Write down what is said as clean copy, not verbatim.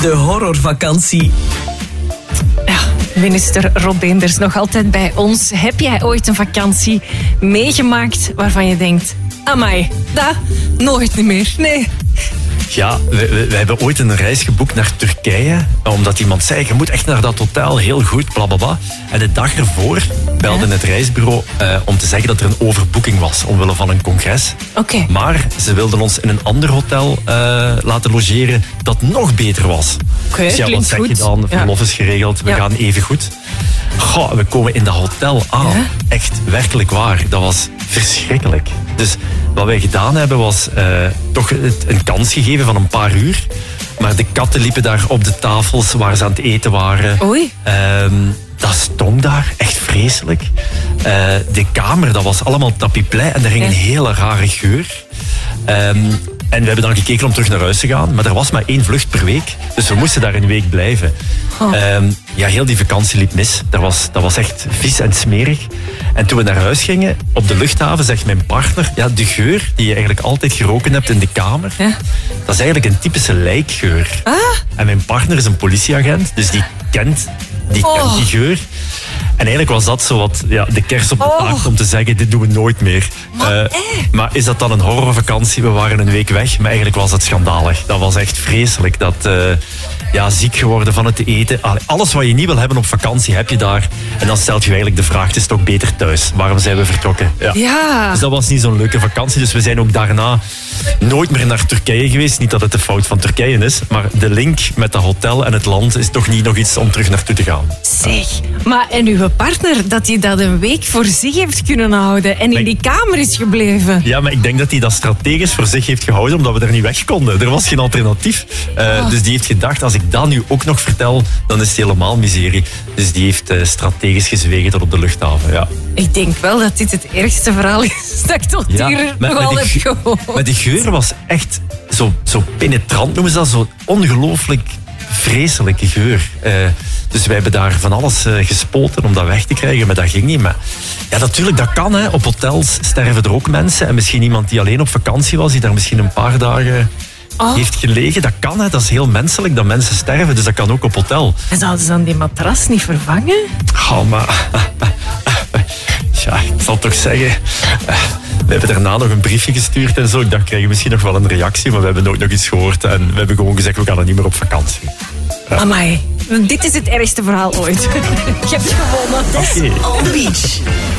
De horrorvakantie. Ja, minister Rob Beenders nog altijd bij ons. Heb jij ooit een vakantie meegemaakt waarvan je denkt... Amai, dat nooit meer. Nee. Ja, we hebben ooit een reis geboekt naar Turkije. Omdat iemand zei, je moet echt naar dat hotel, heel goed, blablabla. En de dag ervoor belde het reisbureau om te zeggen dat er een overboeking was. Omwille van een congres. Oké. Maar ze wilden ons in een ander hotel laten logeren dat nog beter was. Oké, Dus ja, wat klinkt zeg goed. je dan? Verlof is geregeld, we gaan even goed. Goh, we komen in dat hotel aan. Ja? Echt, werkelijk waar. Dat was verschrikkelijk. Dus wat wij gedaan hebben was toch een kans gegeven van een paar uur. Maar de katten liepen daar op de tafels waar ze aan het eten waren. Oei. Dat stonk daar, echt vreselijk. De kamer, dat was allemaal tapis-plei en er ging een hele rare geur. En we hebben dan gekeken om terug naar huis te gaan. Maar er was maar 1 vlucht per week. Dus we moesten daar een week blijven. Ja, heel die vakantie liep mis. Dat was echt vies en smerig. En toen we naar huis gingen, op de luchthaven, zegt mijn partner... Ja, de geur die je eigenlijk altijd geroken hebt in de kamer... Dat is eigenlijk een typische lijkgeur. En mijn partner is een politieagent. Dus die kent die geur. En eigenlijk was dat zo wat de kers op de taart om te zeggen, dit doen we nooit meer. Maar is dat dan een horrorvakantie? We waren een week weg, maar eigenlijk was het schandalig. Dat was echt vreselijk. Ziek geworden van het eten. Alles wat je niet wil hebben op vakantie, heb je daar. En dan stelt je eigenlijk de vraag, het is toch beter thuis? Waarom zijn we vertrokken? Ja. Dus dat was niet zo'n leuke vakantie. Dus we zijn ook daarna nooit meer naar Turkije geweest. Niet dat het de fout van Turkije is, maar de link met dat hotel en het land is toch niet nog iets om terug naartoe te gaan. Zeg, maar en uw partner, dat hij dat een week voor zich heeft kunnen houden en in die kamer is gebleven? Ja, maar ik denk dat hij dat strategisch voor zich heeft gehouden, omdat we er niet weg konden. Er was geen alternatief. Dus die heeft gedacht, als ik dat nu ook nog vertel, dan is het helemaal miserie. Dus die heeft strategisch gezwegen tot op de luchthaven, ja. Ik denk wel dat dit het ergste verhaal is dat ik tot hier nogal heb gehoord. Maar die geur was echt zo penetrant, noemen ze dat, zo ongelooflijk vreselijke geur. Dus wij hebben daar van alles gespoten om dat weg te krijgen, maar dat ging niet. Maar ja, natuurlijk, dat kan. Hè. Op hotels sterven er ook mensen. En misschien iemand die alleen op vakantie was, die daar misschien een paar dagen heeft gelegen. Dat kan, hè. Dat is heel menselijk, dat mensen sterven. Dus dat kan ook op hotel. En zouden ze dan die matras niet vervangen? Maar... Ja, ik zal toch zeggen... We hebben daarna nog een briefje gestuurd en zo. Ik dacht, krijgen we misschien nog wel een reactie, maar we hebben nooit nog iets gehoord. En we hebben gewoon gezegd, we gaan er niet meer op vakantie. Amai, dit is het ergste verhaal ooit. Je hebt gewonnen. On the beach.